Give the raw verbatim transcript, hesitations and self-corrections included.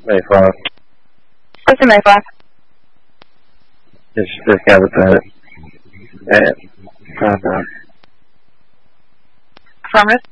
Mayflower. What's the Mayflower? It's this guy with the uh, uh, Affirmative.